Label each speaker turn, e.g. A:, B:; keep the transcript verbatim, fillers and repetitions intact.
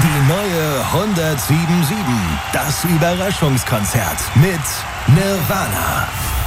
A: Die neue hundertsieben Komma sieben. Das Überraschungskonzert mit Nirvana.